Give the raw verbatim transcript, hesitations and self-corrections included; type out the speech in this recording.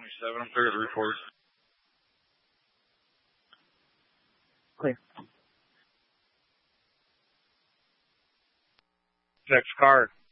twenty-seven. I'm clear to the report. Clear. Next car.